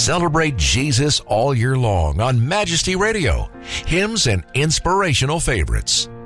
Celebrate Jesus all year long on Majesty Radio. Hymns and inspirational favorites.